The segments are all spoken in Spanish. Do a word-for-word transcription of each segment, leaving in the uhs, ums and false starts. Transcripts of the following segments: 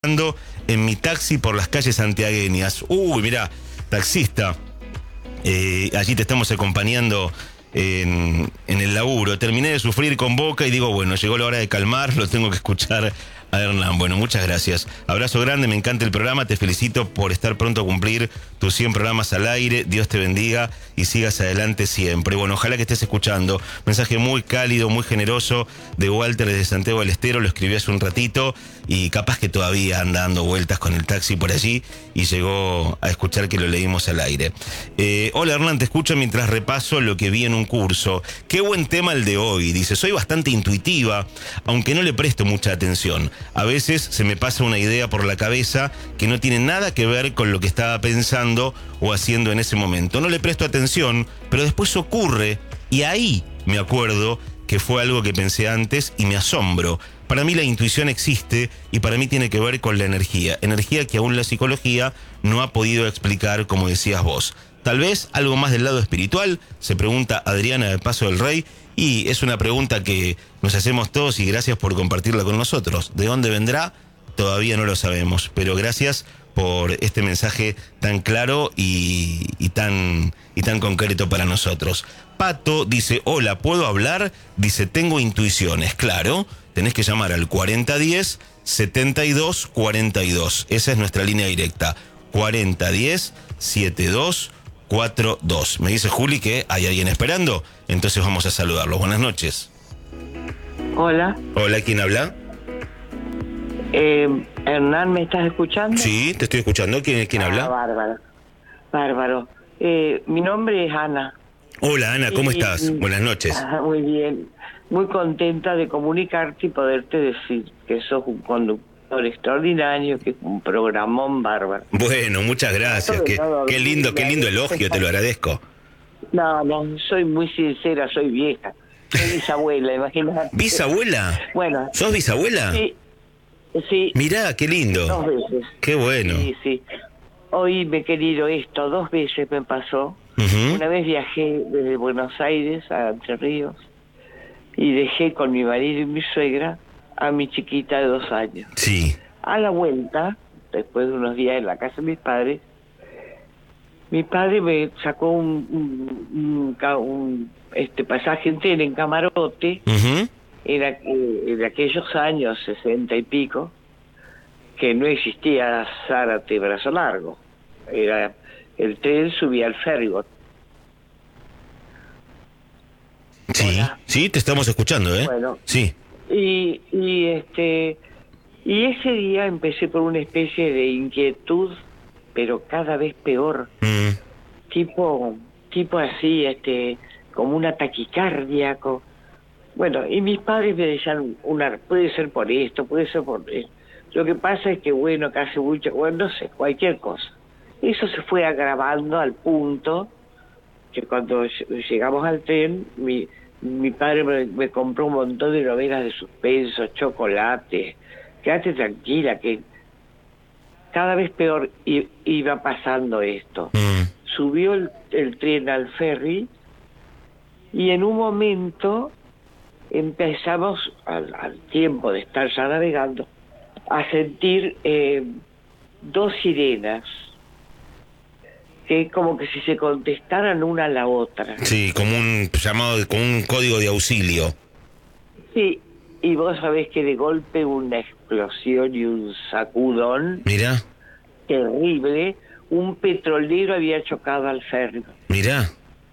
en mi taxi por las calles santiagueñas. Uy, mirá, taxista, eh, allí te estamos acompañando en, en el laburo. Terminé de sufrir con Boca y digo, bueno, llegó la hora de calmar, lo tengo que escuchar a Hernán. Bueno, muchas gracias. Abrazo grande, me encanta el programa, te felicito por estar pronto a cumplir tus cien programas al aire. Dios te bendiga y sigas adelante siempre. Bueno, ojalá que estés escuchando. Mensaje muy cálido, muy generoso de Walter desde Santiago del Estero, lo escribí hace un ratito y capaz que todavía anda dando vueltas con el taxi por allí y llegó a escuchar que lo leímos al aire. Eh, hola Hernán, te escucho mientras repaso lo que vi en un curso. Qué buen tema el de hoy. Dice, soy bastante intuitiva, aunque no le presto mucha atención. A veces se me pasa una idea por la cabeza que no tiene nada que ver con lo que estaba pensando o haciendo en ese momento. No le presto atención, pero después ocurre y ahí me acuerdo que fue algo que pensé antes y me asombro. Para mí la intuición existe y para mí tiene que ver con la energía. Energía que aún la psicología no ha podido explicar, como decías vos. Tal vez algo más del lado espiritual, se pregunta Adriana de Paso del Rey, y es una pregunta que nos hacemos todos y gracias por compartirla con nosotros. ¿De dónde vendrá? Todavía no lo sabemos, pero gracias por este mensaje tan claro y, y, tan, y tan concreto para nosotros. Pato dice, hola, ¿puedo hablar? Dice, tengo intuiciones. Claro, tenés que llamar al cuarenta diez, setenta y dos cuarenta y dos. Esa es nuestra línea directa, cuarenta diez, setenta y dos cuarenta y dos. Me dice Juli que hay alguien esperando, entonces vamos a saludarlos. Buenas noches. Hola. Hola, ¿quién habla? Eh, Hernán, ¿me estás escuchando? Sí, te estoy escuchando. ¿Quién, quién ah, habla? Bárbaro. Bárbaro. Eh, mi nombre es Ana. Hola, Ana, ¿cómo y, estás? Y, Buenas noches. Ah, muy bien. Muy contenta de comunicarte y poderte decir que sos un conductor extraordinario, que es un programón bárbaro. Bueno, muchas gracias. Qué, qué lindo, qué lindo elogio, te lo agradezco. No, no, soy muy sincera, soy vieja. Soy bisabuela, imagínate. ¿Bisabuela? Bueno. ¿Sos bisabuela? Sí. Sí. Mirá, qué lindo. Dos veces. Qué bueno. Sí, sí. Hoy me he querido esto, dos veces me pasó. Uh-huh. Una vez viajé desde Buenos Aires a Entre Ríos y dejé con mi marido y mi suegra a mi chiquita de dos años. Sí. A la vuelta, después de unos días en la casa de mis padres, mi padre me sacó un, un, un, un este pasaje en tren en camarote. Uh-huh. Era eh, de aquellos años sesenta y pico, que no existía Zárate Brazo Largo. Era el tren subía al ferry. Sí, Hola. Sí, te estamos escuchando, ¿eh? Bueno, sí. Y, y este y ese día empecé por una especie de inquietud, pero cada vez peor. Mm. Tipo, tipo así, este, como una taquicardia. Con, bueno, y mis padres me decían, una, puede ser por esto, puede ser por esto. Lo que pasa es que, bueno, que hace mucho, bueno, no sé, cualquier cosa. Eso se fue agravando al punto que cuando llegamos al tren, mi, mi padre me, me compró un montón de novelas de suspenso, chocolate. Quédate tranquila, que cada vez peor i, iba pasando esto. Mm. Subió el, el tren al ferry y en un momento empezamos, al, al tiempo de estar ya navegando, a sentir eh, dos sirenas que como que si se contestaran una a la otra. Sí, como un llamado, como un código de auxilio. Sí, y vos sabés que de golpe una explosión y un sacudón. Mirá. Terrible. Un petrolero había chocado al ferry. Mirá.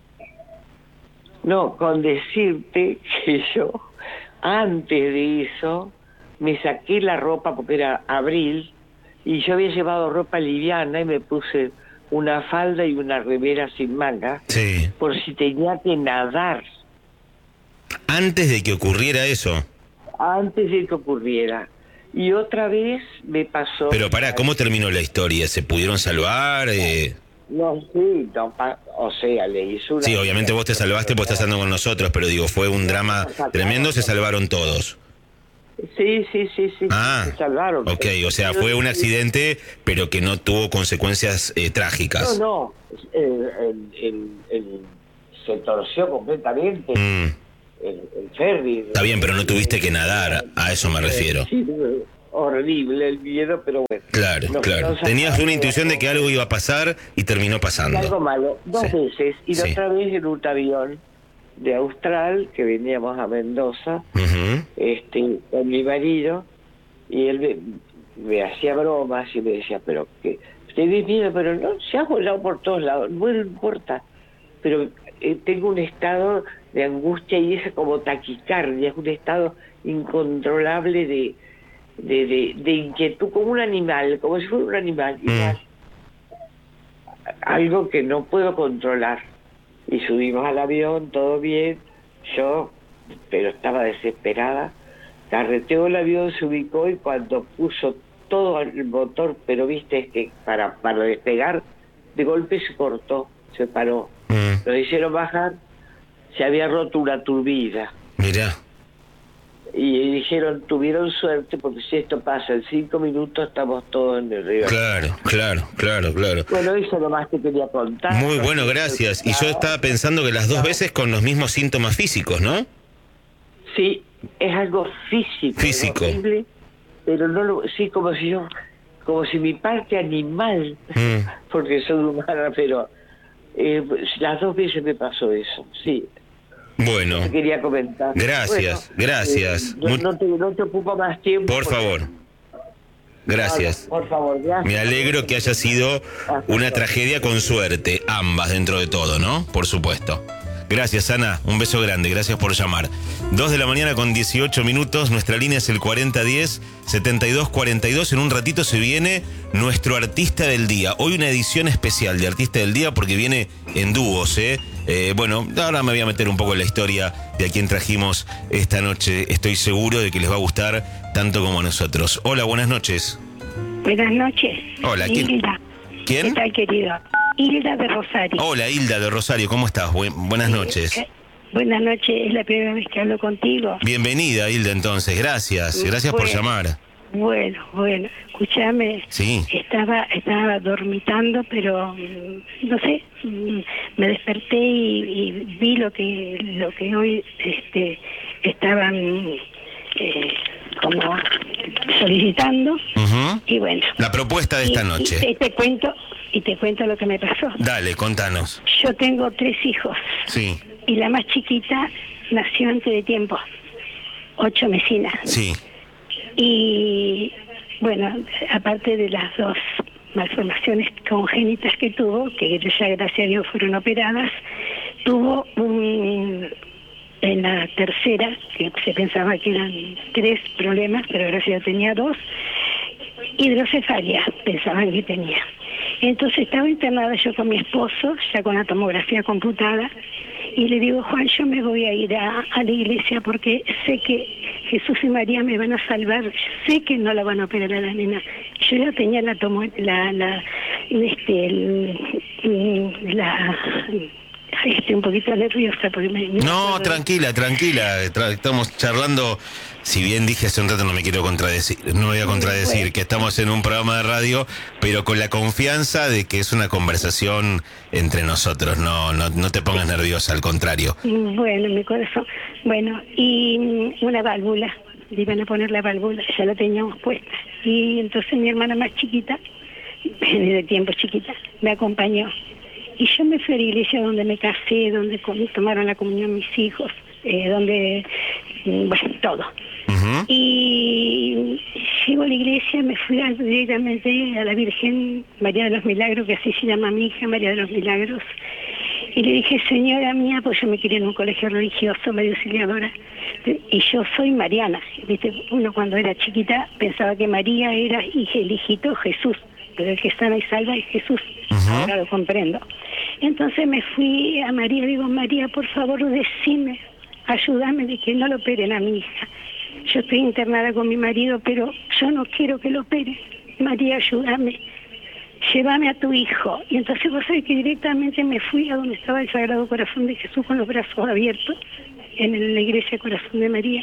No, con decirte que yo, antes de eso, me saqué la ropa porque era abril y yo había llevado ropa liviana y me puse una falda y una remera sin manga. Sí. Por si tenía que nadar. Antes de que ocurriera eso. Antes de que ocurriera. Y otra vez me pasó... Pero pará, ¿cómo terminó la historia? ¿Se pudieron salvar? Eh... No, sí, no, o sea, le hizo una... Sí, obviamente vos te salvaste, vos estás andando con nosotros, pero digo, fue un drama tremendo, se salvaron todos. Sí, sí, sí, sí, ah, se salvaron. Ok, o sea, fue un accidente, pero que no tuvo consecuencias eh, trágicas. No, no, el, el, el, el, se torció completamente. Mm. El, el ferry. Está bien, pero no tuviste que nadar, a eso me refiero. Sí, horrible el miedo, pero bueno. Claro, Nos- claro. nos Tenías sacamos una de intuición de algo- que algo iba a pasar y terminó pasando. algo malo, dos Sí. veces, y la Sí. otra vez en un avión de Austral, que veníamos a Mendoza, Ujú. este, con mi marido, y él me, me hacía bromas y me decía, pero que tenés miedo, pero no, se ha volado por todos lados, no me importa, pero eh, tengo un estado de angustia y es como taquicardia, es un estado incontrolable de, de, de, de inquietud, como un animal, como si fuera un animal, Mm. igual. Algo que no puedo controlar. Y subimos al avión, todo bien, yo, pero estaba desesperada, carreteó el avión, se ubicó y cuando puso todo el motor, pero viste que para, para despegar, de golpe se cortó, se paró. Mm. Lo hicieron bajar, se había roto una turbina. Mirá. Y dijeron, tuvieron suerte porque si esto pasa en cinco minutos estamos todos en el río. Claro, claro, claro, claro. Bueno, eso nomás te quería contar. Muy bueno, gracias. Y yo estaba pensando que las dos veces con los mismos síntomas físicos, ¿no? Sí, es algo físico. Físico. Es horrible, pero no lo, sí, como si yo, como si mi parte animal, Mm. porque soy humana, pero eh, las dos veces me pasó eso, sí. Bueno, Te quería comentar. gracias, Bueno, gracias. eh, no, Mu- no te, no te ocupo más tiempo. por porque- favor. Gracias. Por favor, gracias. Me alegro que haya sido una tragedia con suerte, ambas dentro de todo, ¿no? Por supuesto. Gracias, Ana. Un beso grande. Gracias por llamar. Dos de la mañana con dieciocho minutos. Nuestra línea es el cuarenta diez setenta y dos cuarenta y dos. En un ratito se viene nuestro artista del día. Hoy una edición especial de Artista del Día porque viene en dúos, ¿eh? Eh, bueno, ahora me voy a meter un poco en la historia de a quien trajimos esta noche. Estoy seguro de que les va a gustar tanto como a nosotros. Hola, buenas noches. Buenas noches. Hola, ¿quién? Hilda. ¿Quién? ¿Qué tal, querido? Hilda de Rosario. Hola, Hilda de Rosario. ¿Cómo estás? Buen- buenas noches. Eh, Buenas noches, es la primera vez que hablo contigo. Bienvenida, Hilda, entonces. Gracias. Gracias por Bueno. llamar. Bueno, bueno, escúchame. Sí. Estaba, estaba dormitando, pero mm, no sé, mm, me desperté y, y vi lo que, lo que hoy, este, estaban eh, como solicitando Ujú. y bueno. La propuesta de esta Y- noche. Y, te cuento y te cuento lo que me pasó. Dale, contanos. Yo tengo tres hijos Sí, y la más chiquita nació antes de tiempo, ocho mesinas. sí. Y bueno, aparte de las dos malformaciones congénitas que tuvo, que ya gracias a Dios fueron operadas, tuvo un, en la tercera, que se pensaba que eran tres problemas, pero gracias a Dios tenía dos, hidrocefalia, pensaban que tenía. Entonces estaba internada yo con mi esposo, ya con la tomografía computada, y le digo, Juan, yo me voy a ir a, a la iglesia porque sé que Jesús y María me van a salvar, sé que no la van a operar a la nena. Yo ya tenía la tomo, la, la, este, el, la, ay, estoy un poquito nerviosa porque me... me No, acuerdo. tranquila, tranquila. Tra- estamos charlando. Si bien dije hace un rato, no me quiero contradecir. No me voy a contradecir Bueno. que estamos en un programa de radio, pero con la confianza de que es una conversación entre nosotros. No, no, no te pongas nerviosa, al contrario. Bueno, mi corazón. Bueno, y mm, una válvula, le iban a poner la válvula, ya la teníamos puesta. Y entonces mi hermana más chiquita, de tiempo chiquita, me acompañó. Y yo me fui a la iglesia donde me casé, donde com- tomaron la comunión mis hijos, eh, donde, mm, bueno, todo. Ujú. Y llego a la iglesia, me fui a- directamente a la Virgen María de los Milagros, que así se llama mi hija, María de los Milagros. Y le dije, señora mía, pues yo me quería en un colegio religioso, medio auxiliadora, y yo soy mariana. ¿Viste? Uno cuando era chiquita pensaba que María era hija- el hijito Jesús, pero el que sana y salva es Jesús. Ujú. Ahora lo comprendo. Entonces me fui a María, digo, María, por favor, decime, ayúdame de que no lo operen a mi hija. Yo estoy internada con mi marido, pero yo no quiero que lo operen. María, ayúdame. Llévame a tu hijo. Y entonces vos sabés que directamente me fui a donde estaba el Sagrado Corazón de Jesús con los brazos abiertos, en la iglesia Corazón de María.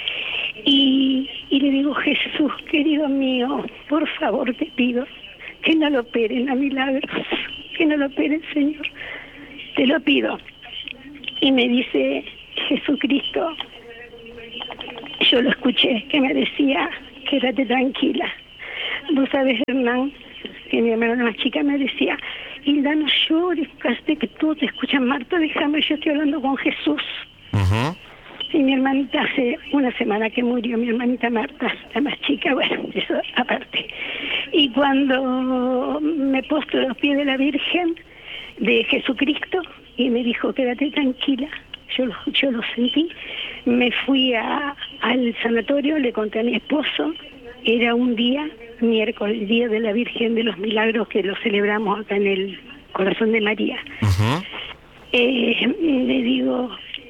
Y, y le digo, Jesús, querido mío, por favor te pido que no lo operen a Milagros, que no lo operen, Señor. Te lo pido. Y me dice Jesucristo, yo lo escuché, que me decía, quédate tranquila. Vos sabés, Hernán, que mi hermana más chica me decía, Hilda, no llores, casi que tú te escuchas, Marta, déjame, yo estoy hablando con Jesús. Uh-huh. Y mi hermanita hace una semana que murió, mi hermanita Marta, la más chica, bueno, eso aparte. Y cuando me postro a los pies de la Virgen de Jesucristo, y me dijo, quédate tranquila, yo lo, yo lo sentí, me fui a, al sanatorio, le conté a mi esposo, era un día, miércoles, el día de la Virgen de los Milagros, que lo celebramos acá en el Corazón de María. Uh-huh. eh, le digo...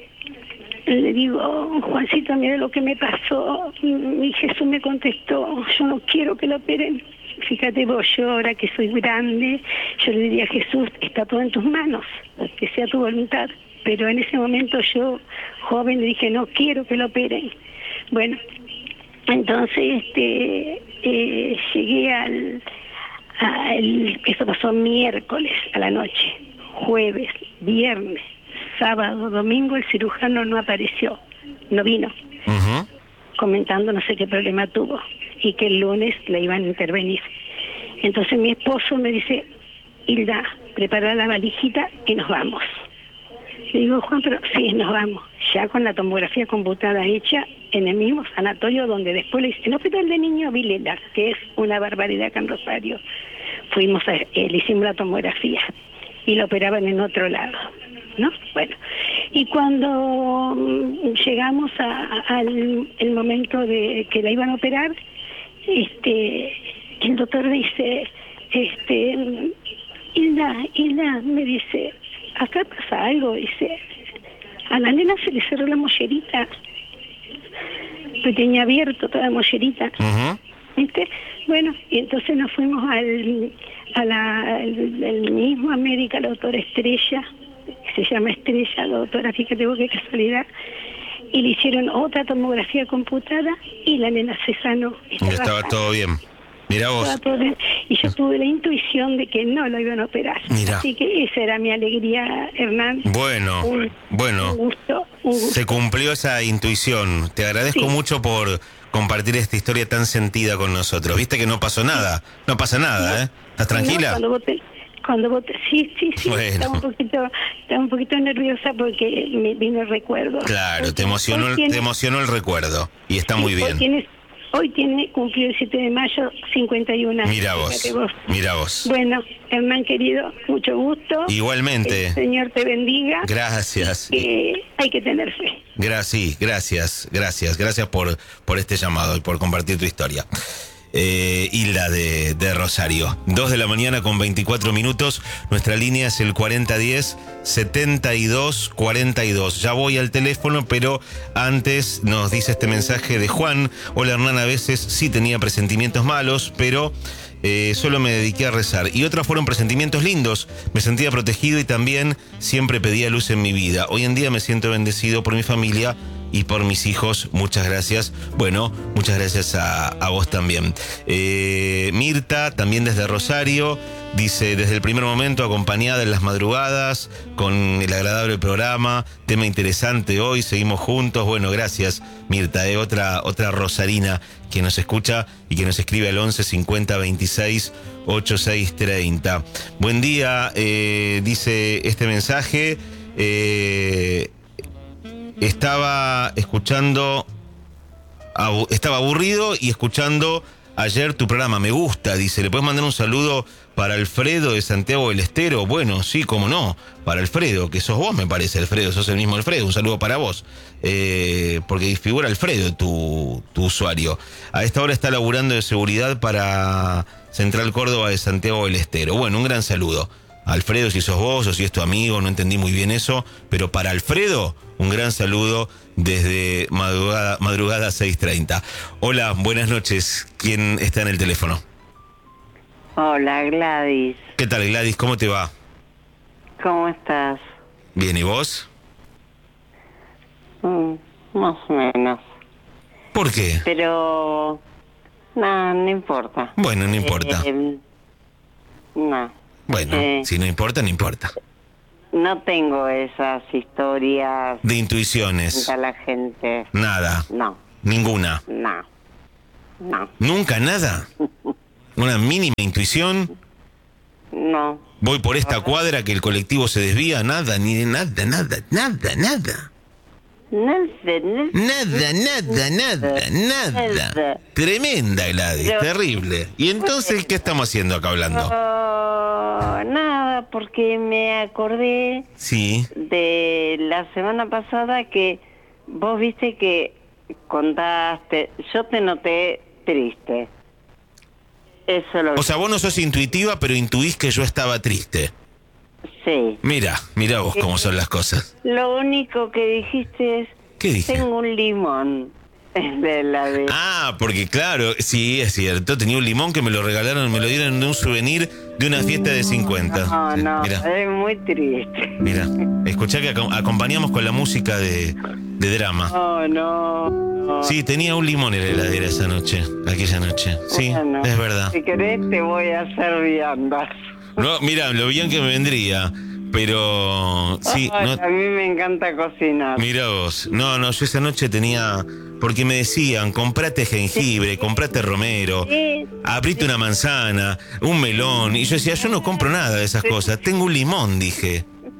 Le digo, Juancito, mira lo que me pasó. Y Jesús me contestó, yo no quiero que lo operen. Fíjate vos, yo ahora que soy grande, yo le diría a Jesús, está todo en tus manos, que sea tu voluntad. Pero en ese momento yo, joven, le dije, no quiero que lo operen. Bueno, entonces este eh, llegué al, al... Eso pasó miércoles a la noche, jueves, viernes, sábado, domingo, el cirujano no apareció, no vino, Uh-huh. comentando no sé qué problema tuvo y que el lunes le iban a intervenir. Entonces mi esposo me dice, Hilda, prepara la valijita y nos vamos. Le digo, Juan, pero sí, nos vamos, ya con la tomografía computada hecha en el mismo sanatorio donde después le hice, en el Hospital de Niños Vilela, que es una barbaridad acá en Rosario. Fuimos a, eh, le hicimos la tomografía y la operaban en otro lado, ¿no? Bueno, y cuando mm, llegamos a, a, al el momento de que la iban a operar, este, el doctor dice, este, Hilda, Hilda, me dice, acá pasa algo, dice, a la nena se le cerró la mollerita, que tenía abierto toda la mollerita, Uh-huh. ¿viste? Bueno, y entonces nos fuimos al, a la, al, al mismo América, la doctora Estrella, que se llama Estrella, la doctora, fíjate vos qué casualidad, y le hicieron otra tomografía computada y la nena se sanó. Ya estaba sana. todo bien. Mira vos. Estaba todo bien. Y yo tuve la intuición de que no lo iban a operar. Mirá. Así que esa era mi alegría, Hernán. Bueno, Un- bueno. Un gusto, un gusto. Se cumplió esa intuición. Te agradezco Sí. mucho por compartir esta historia tan sentida con nosotros. Viste que no pasó nada. No pasa nada, ¿eh? ¿Estás tranquila? No, cuando vos te- cuando vos te- sí, sí, sí, Bueno. estaba un poquito, estaba un poquito nerviosa porque me vino el recuerdo. Claro, te Porque emocionó, hoy el- tiene- te emocionó el recuerdo. Y está sí, muy Hoy bien. tiene, hoy tiene cumplido el siete de mayo, cincuenta y uno años. Mira vos, Fíjate mira vos. Bueno, Hernán querido, mucho gusto. Igualmente. El Señor te bendiga. Gracias. Que hay que tener fe. Gracias, gracias, gracias, gracias por, por este llamado y por compartir tu historia. Eh, Hilda de, de Rosario. Dos de la mañana con veinticuatro minutos. Nuestra línea es el cuarenta diez setenta y dos cuarenta y dos. Ya voy al teléfono, pero antes nos dice este mensaje de Juan. Hola Hernán, a veces sí tenía presentimientos malos, pero eh, solo me dediqué a rezar. Y otros fueron presentimientos lindos. Me sentía protegido y también siempre pedía luz en mi vida. Hoy en día me siento bendecido por mi familia y por mis hijos. Muchas gracias. Bueno, muchas gracias a, a vos también. Eh, Mirta, también desde Rosario, dice, desde el primer momento acompañada en las madrugadas, con el agradable programa, tema interesante hoy, seguimos juntos. Bueno, gracias Mirta, eh, otra, otra rosarina que nos escucha y que nos escribe al once cincuenta veintiséis ochenta y seis treinta. Buen día, eh, dice este mensaje. Eh, Estaba escuchando, abu- estaba aburrido y escuchando ayer tu programa. Me gusta, dice. ¿Le puedes mandar un saludo para Alfredo de Santiago del Estero? Bueno, sí, cómo no. Para Alfredo, que sos vos, me parece, Alfredo. Sos el mismo Alfredo. Un saludo para vos. Eh, porque figura Alfredo, tu, tu usuario. A esta hora está laburando de seguridad para Central Córdoba de Santiago del Estero. Bueno, un gran saludo. Alfredo, si sos vos o si es tu amigo, no entendí muy bien eso, pero para Alfredo, un gran saludo desde madrugada, madrugada seis treinta. Hola, buenas noches. ¿Quién está en el teléfono? Hola, Gladys. ¿Qué tal, Gladys? ¿Cómo te va? ¿Cómo estás? Bien, ¿y vos? Mm, más o menos. ¿Por qué? Pero... No, no importa. Bueno, no importa. Eh, no. Bueno, eh. si no importa, no importa. No tengo esas historias... De intuiciones. A la gente. Nada. No, Ninguna. no. no, ¿Nunca nada? ¿Una mínima intuición? no. Voy por esta cuadra que el colectivo se desvía, nada, ni de nada, nada, nada, nada. No sé, no sé. Nada, nada, nada, nada. Nada. Tremenda, Gladys, Pero- terrible. ¿Y entonces qué estamos haciendo acá hablando? Oh, nada, porque me acordé Sí, de la semana pasada que vos viste que contaste, yo te noté triste. Eso lo o sea, vos no sos intuitiva, pero intuís que yo estaba triste. sí. Mira, mira vos cómo son las cosas. Lo único que dijiste es, ¿Qué dije? tengo un limón de la de... Ah, porque claro, sí, es cierto, tenía un limón que me lo regalaron, me lo dieron de un souvenir de una fiesta de cincuenta. No, Sí, no, Mira, es muy triste. mira, escuchá que acom- acompañamos con la música de, de drama. Oh, no, no. Sí, tenía un limón en la heladera esa noche, aquella noche. Sí, Bueno, es verdad. Si querés te voy a hacer viandas. No, mira, lo bien que me vendría, pero sí, Ay, no, a mí me encanta cocinar. mira vos. No, no, yo esa noche tenía, porque me decían, comprate jengibre, comprate romero, Sí, abrite una manzana, un melón, y yo decía, yo no compro nada de esas cosas, tengo un limón, dije.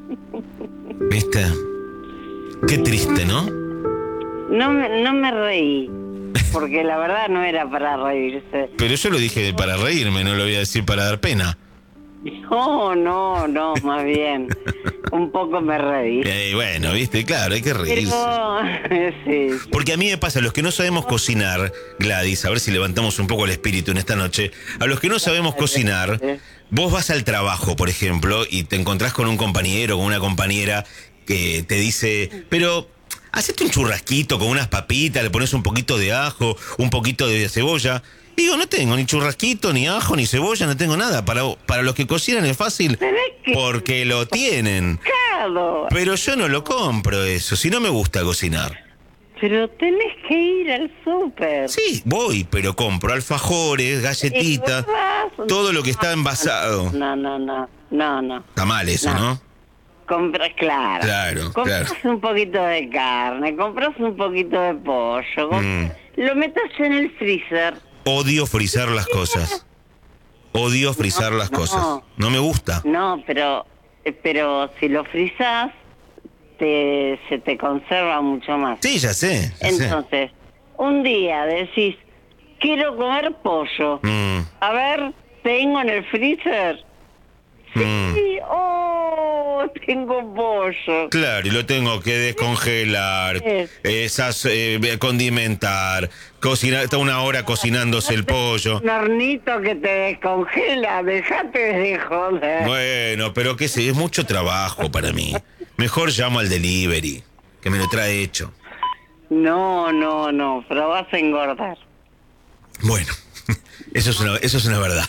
¿Viste? Qué triste, ¿no? no me, no me reí, porque la verdad no era para reírse. Pero yo lo dije para reírme, no lo voy a decir para dar pena. No, no, no, más bien. Un poco me reí. Eh, bueno, viste, claro, hay que reírse. Pero, sí, sí. Porque a mí me pasa, a los que no sabemos cocinar, Gladys, a ver si levantamos un poco el espíritu en esta noche, a los que no sabemos cocinar, vos vas al trabajo, por ejemplo, y te encontrás con un compañero o con una compañera que te dice, pero hacete un churrasquito con unas papitas, le pones un poquito de ajo, un poquito de cebolla. Y digo, no tengo ni churrasquito, ni ajo, ni cebolla, no tengo nada. Para, para los que cocinan es fácil Tenés que- porque lo tienen. Claro, Pero yo no lo compro eso, si no me gusta cocinar. pero tenés que ir al súper. Sí, voy, pero compro alfajores, galletitas, Y vos vas- todo lo que está envasado. No, no, no, no, no. Está mal eso, No. ¿no? Compras, claro. Claro, compras claro. un poquito de carne, compras un poquito de pollo, comp- Mm. lo metas en el freezer. Odio frizar las cosas. Odio frizar las no. cosas. No me gusta. No, pero eh, pero si lo frizás, te, se te conserva mucho más. Sí, ya sé. Ya sé. Entonces, un día decís, quiero comer pollo. Mm, A ver, ¿tengo en el freezer? mm. Sí, oh, tengo pollo. Claro, y lo tengo que descongelar, Es. esas, eh, condimentar, cocinar, está una hora cocinándose el pollo. Un hornito que te descongela, dejate de joder. Bueno, pero qué sé, es mucho trabajo para mí. Mejor llamo al delivery, que me lo trae hecho. No, no, no, pero vas a engordar. Bueno, eso es una, eso es una verdad.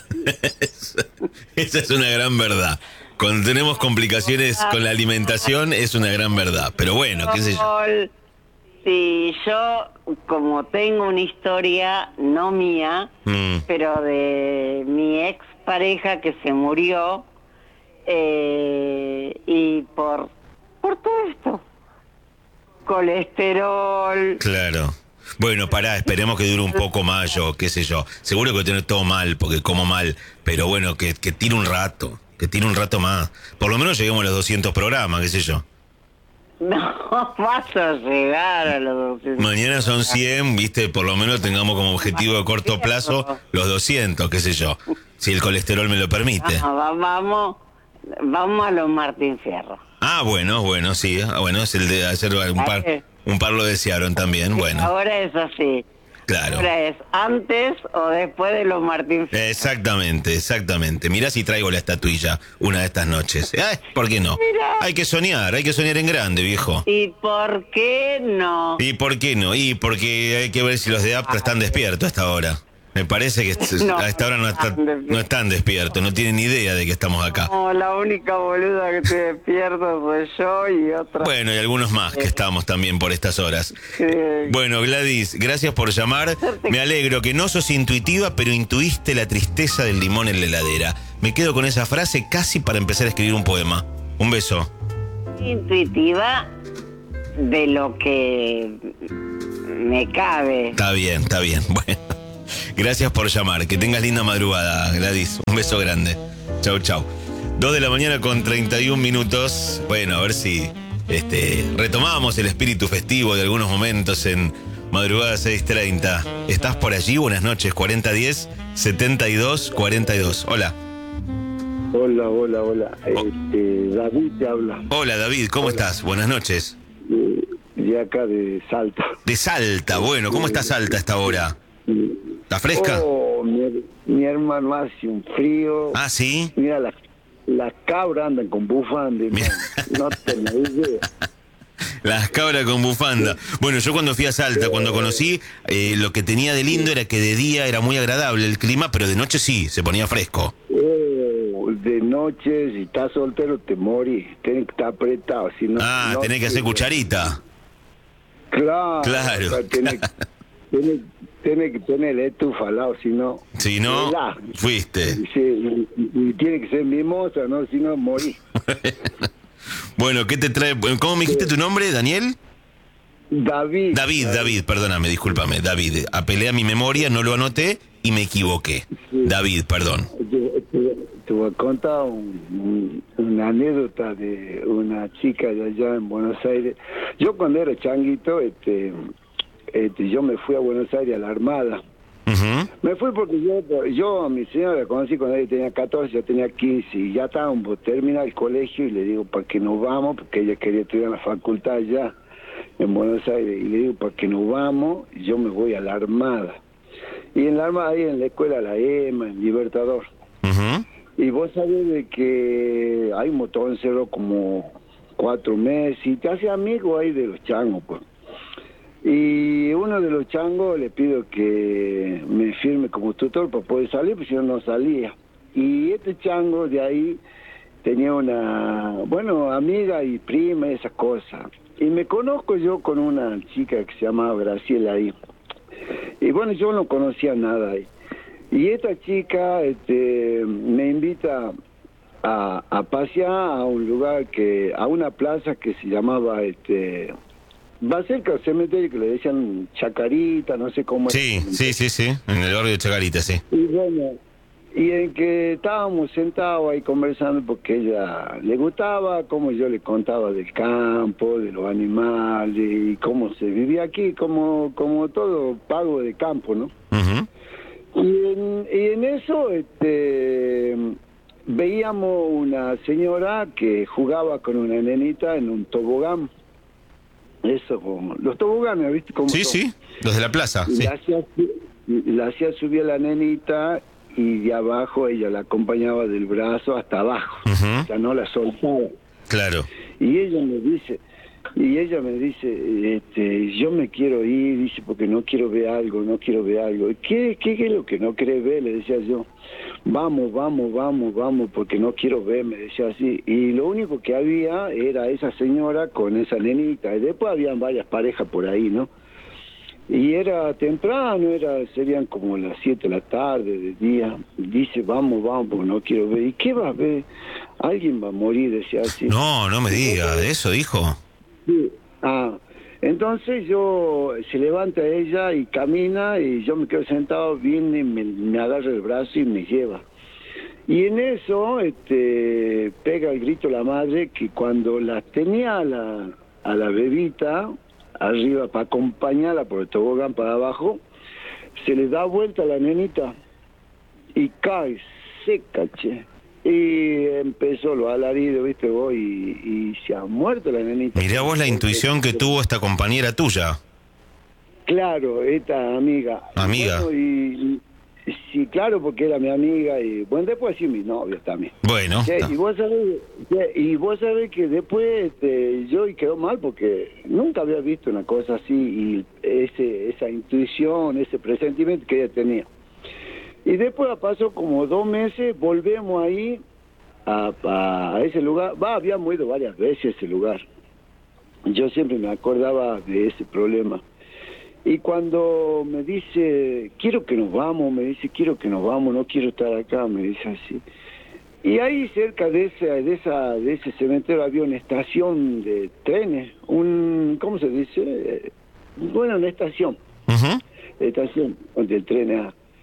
Esa es una gran verdad. Cuando tenemos complicaciones con la alimentación es una gran verdad. Pero bueno, qué sé yo. Sol, Sí, yo como tengo una historia, no mía, Mm. pero de mi ex pareja que se murió, eh, y por, por todo esto, colesterol. Claro. Bueno, pará, esperemos que dure un poco más, yo, qué sé yo. Seguro que tener todo mal, porque como mal, pero bueno, que, que tire un rato, que tire un rato más. Por lo menos lleguemos a los doscientos programas, qué sé yo. No vas a llegar a los doscientos. Mañana son cien, viste, por lo menos tengamos como objetivo de corto plazo los doscientos, qué sé yo. Si el colesterol me lo permite. Ah, va- vamos, vamos a los Martín Fierro. Ah, bueno, bueno, sí. Ah, bueno, es el de hacer un par, un par lo desearon también, bueno. Ahora es así. Claro. Ahora es antes o después de los Martín Fierro. Exactamente, exactamente. Mirá si traigo la estatuilla una de estas noches. Ay, ¿por qué no? Mirá. Hay que soñar, hay que soñar en grande, viejo. ¿Y por qué no? ¿Y por qué no? Y porque hay que ver si los de APTA están despiertos a esta hora. Me parece que No, a esta hora no, está- están despiertos. no están despiertos, no tienen ni idea de que estamos acá. No, la única boluda que te despierto soy yo y otra. Bueno, y algunos más que estamos también por estas horas. que- Bueno, Gladys, gracias por llamar. Me alegro que no sos intuitiva, pero intuiste la tristeza del limón en la heladera. Me quedo con esa frase casi para empezar a escribir un poema. Un beso. Intuitiva de lo que me cabe. Está bien, está bien. Bueno, Gracias por llamar. Que tengas linda madrugada, Gladys. Un beso grande. Chau, chau. Dos de la mañana con treinta y un minutos. Bueno, a ver si este, retomamos el espíritu festivo de algunos momentos en madrugada seis treinta. ¿Estás por allí? Buenas noches. cuarenta diez, setenta y dos, cuarenta y dos. Hola. Hola, hola, hola. Oh. Este, David te habla. Hola, David. ¿Cómo Hola. estás? Buenas noches. De, de acá de Salta. De Salta. Bueno, ¿cómo está Salta a esta hora? ¿Está fresca? Oh, mi, mi hermano hace un frío. Ah, ¿sí? Mira, las las cabras andan con bufanda. No, no tengo idea. Las cabras con bufanda. Bueno, yo cuando fui a Salta, cuando conocí, eh, lo que tenía de lindo era que de día era muy agradable el clima, pero de noche sí, se ponía fresco. Oh, de noche, si estás soltero, te morís. Tienes que estar apretado. Si no, Ah, no tenés que hacer cucharita. Claro. Claro. O sea, tenés, tenés, tenés que tener estufa al lado, si no... Si no, helá. fuiste. Sí, y, y tiene que ser mimosa, ¿no? Si no, morí. Bueno, ¿qué te trae? ¿Cómo me dijiste tu nombre, Daniel? David. David, David, perdóname, discúlpame. David, apelé a mi memoria, no lo anoté y me equivoqué. Sí. David, perdón. Yo, te, te voy a contar un, un, una anécdota de una chica de allá en Buenos Aires. Yo cuando era changuito, este, este, yo me fui a Buenos Aires a la Armada. Uh-huh. Me fui porque yo, yo a mi señora la conocí cuando ella tenía catorce, yo tenía quince, y ya estábamos por terminar el colegio, y le digo, ¿para qué nos vamos? Porque ella quería estudiar en la facultad allá en Buenos Aires, y le digo, ¿para qué nos vamos? Y yo me voy a la Armada. Y en la Armada, ahí en la escuela, la E M A, en Libertador. Uh-huh. Y vos sabés de que hay un montón cero como cuatro meses, y te hace amigo ahí de los changos, pues. Y uno de los changos le pido que me firme como tutor para poder salir, porque si no, no salía. Y este chango de ahí tenía una, bueno, amiga y prima, esas cosas. Y me conozco yo con una chica que se llamaba Graciela ahí. Y bueno, yo no conocía nada ahí. Y esta chica este, me invita a, a pasear a un lugar, que a una plaza que se llamaba... este va cerca del cementerio, que le decían Chacarita, no sé cómo. Sí, sí, sí, sí, en el barrio de Chacarita, sí. Y bueno, y en que estábamos sentados ahí conversando, porque ella le gustaba cómo yo le contaba del campo, de los animales, y cómo se vivía aquí, como como todo pago de campo, ¿no? Uh-huh. Y, en, y en eso este veíamos una señora que jugaba con una nenita en un tobogán. Eso, como los toboganes, ¿viste cómo Sí, son? sí, los de la plaza, sí. La hacía, la hacía subir a la nenita, y de abajo ella la acompañaba del brazo hasta abajo. Uh-huh. O sea, no la soltaba. Claro. Y ella me dice, y ella me dice, este, yo me quiero ir, dice, porque no quiero ver algo, no quiero ver algo. ¿Qué, qué, qué es lo que no querés ver? Le decía yo. Vamos, vamos, vamos, vamos, porque no quiero ver, me decía así. Y lo único que había era esa señora con esa nenita. Y después habían varias parejas por ahí, ¿no? Y era temprano, era serían como las siete de la tarde, de día. Dice, vamos, vamos, porque no quiero ver. ¿Y qué va a ver? Alguien va a morir, decía así. No, no me diga, ¿de eso dijo? Sí. Ah, entonces yo, se levanta ella y camina, y yo me quedo sentado, viene, me, me agarra el brazo y me lleva. Y en eso este, pega el grito la madre, que cuando la tenía a la, a la bebita arriba para acompañarla por el tobogán para abajo, se le da vuelta a la nenita y cae seca, che. Y empezó lo alarido, viste vos, y, y se ha muerto la nenita. Mirá vos la intuición que tuvo esta compañera tuya. Claro, esta amiga. Amiga. Bueno, y, y sí, claro, porque era mi amiga, y bueno, después sí mi novia también. Bueno. Che, y vos sabés, che, y vos sabés que después este, yo y quedó mal, porque nunca había visto una cosa así, y ese esa intuición, ese presentimiento que ella tenía. Y después pasó como dos meses, volvemos ahí a, a ese lugar. Va, habíamos ido varias veces a ese lugar. Yo siempre me acordaba de ese problema. Y cuando me dice, quiero que nos vamos, me dice, quiero que nos vamos, no quiero estar acá, me dice así. Y ahí cerca de esa, de esa, de ese cementerio había una estación de trenes, un, ¿cómo se dice? Bueno, una estación. Uh-huh. Estación del tren.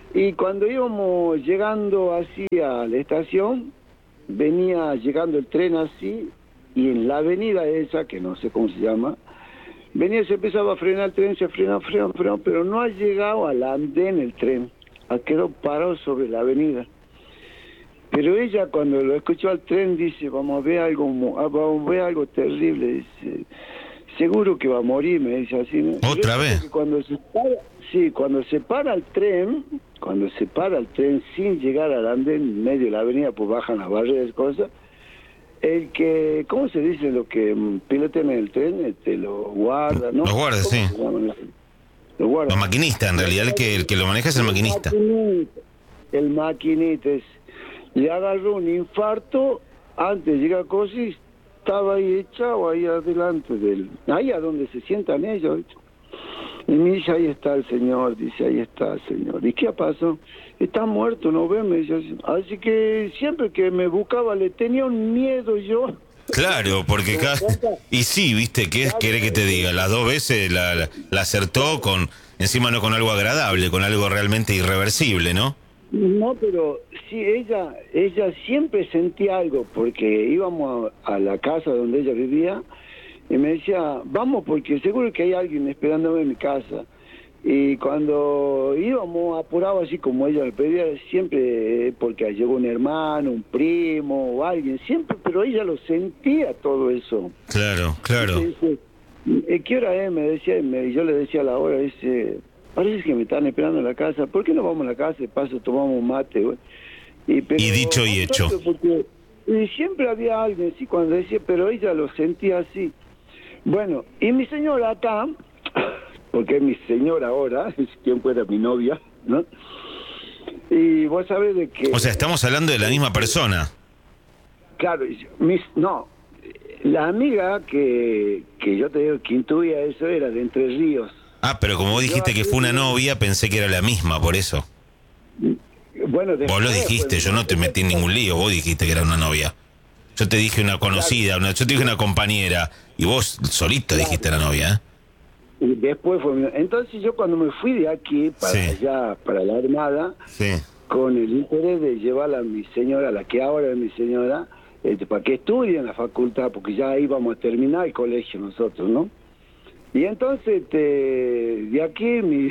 Y cuando íbamos llegando así a la estación, venía llegando el tren así, y en la avenida esa, que no sé cómo se llama, venía, se empezaba a frenar el tren, se frenó, frenó, frenó, pero no ha llegado al andén el tren, ha quedado parado sobre la avenida. Pero ella cuando lo escuchó al tren dice, vamos a ver algo, vamos a ver algo terrible, dice, seguro que va a morir, me dice así, ¿no? ¿Otra vez? Cuando se para, sí, cuando se para el tren, cuando se para el tren sin llegar al andén en medio de la avenida, pues bajan las barreras y cosas, el que, ¿cómo se dice? Lo que pilotean en el tren, este, lo guarda, ¿no? Los guardas, sí. Los guardas. Los maquinistas, en realidad el que, el que lo maneja es el maquinista. El maquinista es, le agarró un infarto antes de llegar a Cosi, estaba ahí echado ahí adelante del, ahí a donde se sientan ellos. Y me dice, ahí está el señor, dice, ahí está el señor. ¿Y qué pasó? Está muerto, no ve, me dice así. Así que siempre que me buscaba le tenía un miedo yo. Claro, porque cada... Y sí, viste, ¿qué quiere que te diga? Las dos veces la, la, la acertó con, encima no con algo agradable, con algo realmente irreversible, ¿no? No, pero sí, ella ella siempre sentía algo, porque íbamos a, a la casa donde ella vivía, y me decía, vamos porque seguro que hay alguien esperándome en mi casa. Y cuando íbamos apurado así como ella me pedía, siempre porque llegó un hermano, un primo o alguien, siempre, pero ella lo sentía todo eso. Claro, claro. Dice, ¿qué hora es? Me decía, y yo le decía a la hora, dice, parece que me están esperando en la casa, ¿por qué no vamos a la casa? De paso tomamos un mate, güey. Y, pero, y dicho y hecho. Porque, y siempre había alguien, sí, cuando decía, pero ella lo sentía así. Bueno, y mi señora acá, porque es mi señora ahora, es quien fuera mi novia, ¿no? Y vos sabés de que... O sea, estamos hablando de la misma persona. Claro, mis, no, la amiga que, que yo te digo que intuía eso era de Entre Ríos. Ah, pero como vos dijiste que fue una novia, pensé que era la misma, por eso. Bueno, después, vos lo dijiste, pues, yo no te metí en ningún lío, vos dijiste que era una novia. Yo te dije una conocida, una, yo te dije una compañera, y vos solito claro. dijiste la novia, ¿eh? Y después fue... Entonces yo cuando me fui de aquí para sí. allá, para la Armada, sí. con el interés de llevarla a mi señora, la que ahora es mi señora, este, para que estudie en la facultad, porque ya íbamos a terminar el colegio nosotros, ¿no? Y entonces este, de aquí mi,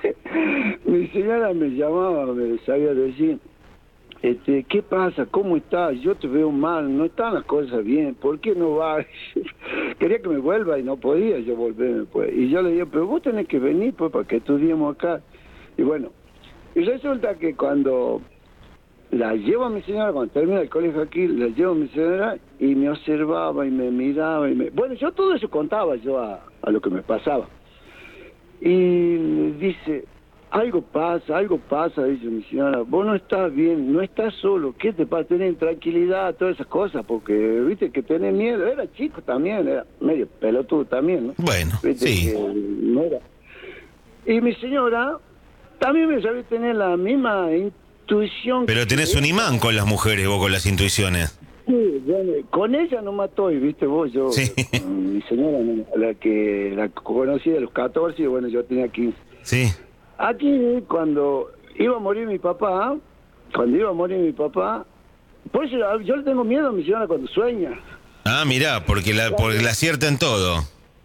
mi señora me llamaba, me sabía decir, este, ¿qué pasa? ¿Cómo estás? Yo te veo mal, no están las cosas bien, ¿por qué no vas? Quería que me vuelva y no podía yo volverme, pues. Y yo le dije, pero vos tenés que venir, pues, para que estudiemos acá. Y bueno, y resulta que cuando la llevo a mi señora, cuando termina el colegio aquí, la llevo a mi señora y me observaba y me miraba y me... Bueno, yo todo eso contaba yo a, a lo que me pasaba. Y le dice... Algo pasa, algo pasa, dice mi señora, vos no estás bien, no estás solo, ¿qué te pasa? Tener tranquilidad, todas esas cosas, porque viste que tenés miedo, era chico también, era medio pelotudo también, ¿no? Bueno, ¿viste? sí. Que no era. Y mi señora también me sabía tener la misma intuición. Pero tenés un imán con las mujeres, vos con las intuiciones. Sí, bueno, con ella no mató, y viste vos, yo, sí. mi señora, la que la conocí de los catorce, y bueno, yo tenía quince. Sí. Aquí, cuando iba a morir mi papá, cuando iba a morir mi papá, por eso yo le tengo miedo a mi señora cuando sueña. Ah, mirá, porque la, porque la acierta en todo.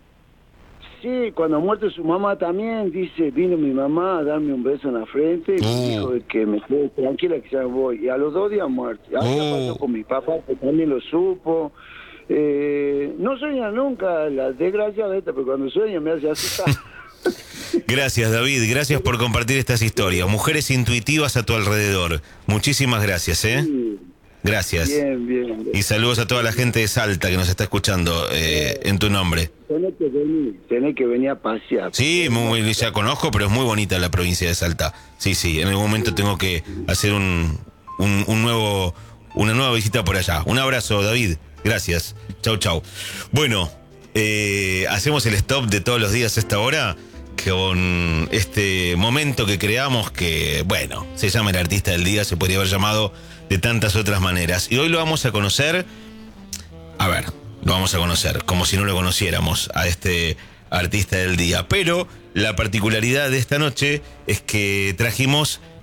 Sí, cuando ha muerto su mamá también, dice, vino mi mamá a darme un beso en la frente y uh. me dijo que me quede tranquila que ya voy. Y a los dos días muerto. Ahora uh. pasó con mi papá, que también lo supo. Eh, no sueña nunca, la desgracia de esta, pero cuando sueña me hace asustar. Gracias, David, gracias por compartir estas historias. Mujeres intuitivas a tu alrededor. Muchísimas gracias, ¿eh? Sí. Gracias. Bien, bien, bien. Y saludos a toda la gente de Salta que nos está escuchando eh, en tu nombre. Tenés que venir, tenés que venir a pasear. Sí, muy, ya conozco, pero es muy bonita la provincia de Salta. Sí, sí, en algún momento tengo que hacer un, un, un nuevo, una nueva visita por allá. Un abrazo, David. Gracias. Chau, chau. Bueno, eh, hacemos el stop de todos los días a esta hora con este momento que creamos que, bueno, se llama el artista del día, se podría haber llamado de tantas otras maneras. Y hoy lo vamos a conocer, a ver, lo vamos a conocer como si no lo conociéramos a este artista del día. Pero la particularidad de esta noche es que trajimos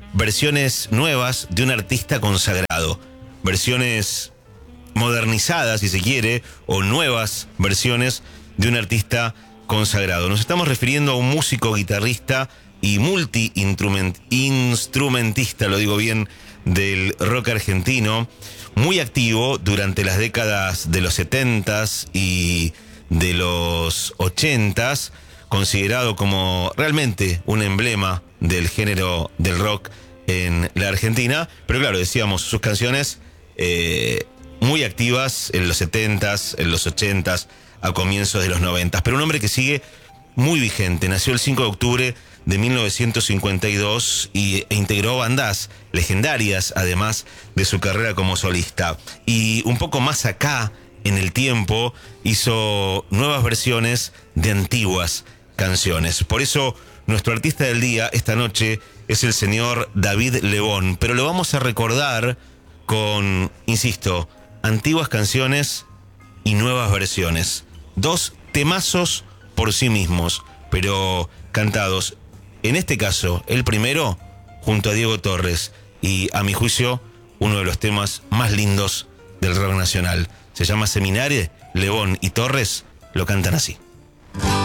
versiones nuevas de un artista consagrado, versiones modernizadas, si se quiere, o nuevas versiones de un artista consagrado. Nos estamos refiriendo a un músico, guitarrista y multi-instrumentista, lo digo bien, del rock argentino, muy activo durante las décadas de los setentas y de los ochentas, considerado como realmente un emblema del género del rock en la Argentina. Pero claro, decíamos, sus canciones eh, muy activas en los setentas, en los ochentas, a comienzos de los noventas. Pero un hombre que sigue muy vigente. Nació el cinco de octubre de mil novecientos cincuenta y dos y, e integró bandas legendarias, además de su carrera como solista. Y un poco más acá, en el tiempo, hizo nuevas versiones de antiguas canciones. Por eso, nuestro artista del día esta noche es el señor David Lebón. Pero lo vamos a recordar con, insisto, antiguas canciones y nuevas versiones. Dos temazos por sí mismos, pero cantados. En este caso, el primero, junto a Diego Torres, y a mi juicio, uno de los temas más lindos del rock nacional. Se llama Seminario, Lebón y Torres lo cantan así.